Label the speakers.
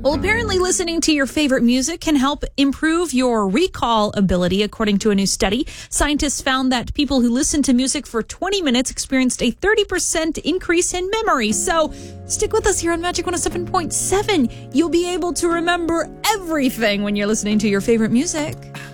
Speaker 1: Well, apparently listening to your favorite music can help improve your recall ability. According to a new study, scientists found that people who listened to music for 20 minutes experienced a 30% increase in memory. So stick with us here on Magic 107.7. You'll be able to remember everything when you're listening to your favorite music.